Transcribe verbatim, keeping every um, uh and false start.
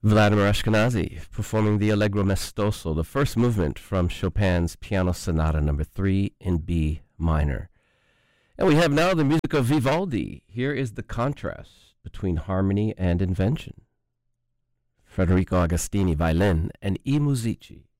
Vladimir Ashkenazy performing the Allegro Maestoso, the first movement from Chopin's Piano Sonata number three in B minor. And we have now the music of Vivaldi. Here is the contrast between harmony and invention. Federico Agostini, violin, and I Musici.